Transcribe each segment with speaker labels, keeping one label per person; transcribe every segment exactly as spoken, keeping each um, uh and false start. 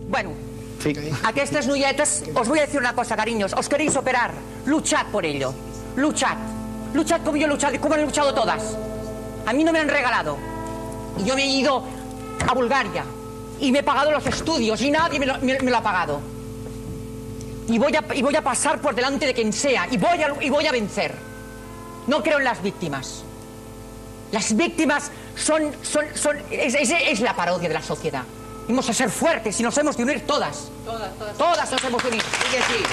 Speaker 1: Bueno,
Speaker 2: Sí.
Speaker 1: aquestes noietes, os voy a decir una cosa, cariños. Os queréis operar, luchad por ello. Luchad. Luchad como yo he luchado y como han luchado todas. A mí no me han regalado. Y yo me he ido a Bulgaria y me he pagado los estudios y nadie me lo, me, me lo ha pagado. Y voy, a, y voy a pasar por delante de quien sea y voy a, y voy a vencer. No creo en las víctimas. Las víctimas son, son, son es, es, es la parodia de la sociedad. Vamos a ser fuertes y nos hemos de unir todas. Todas, todas. Todas nos hemos de unir. Sí que sí.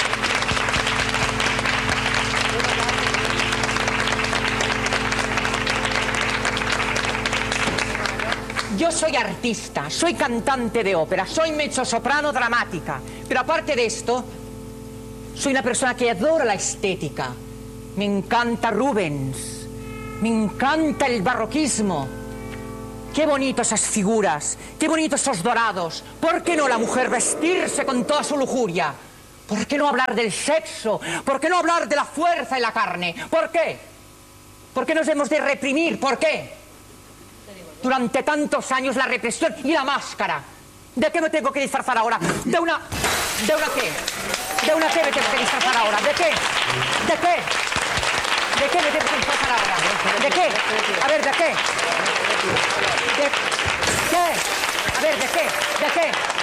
Speaker 1: Yo soy artista, soy cantante de ópera, soy mezzosoprano dramática, pero aparte de esto, soy una persona que adora la estética. Me encanta Rubens, me encanta el barroquismo. Qué bonitas esas figuras, qué bonitos esos dorados. ¿Por qué no la mujer vestirse con toda su lujuria? ¿Por qué no hablar del sexo? ¿Por qué no hablar de la fuerza y la carne? ¿Por qué? ¿Por qué nos hemos de reprimir? ¿Por qué? Durante tantos años la represión y la máscara. ¿De qué me tengo que disfrazar ahora? ¿De una... ¿De una qué? ¿De una qué me tengo que disfrazar ahora? ¿De qué? ¿De qué? ¿De qué me tengo que disfrazar ahora? ¿De qué? A ver, ¿de qué? ¿De qué? A ver, ¿de qué? ¿De qué?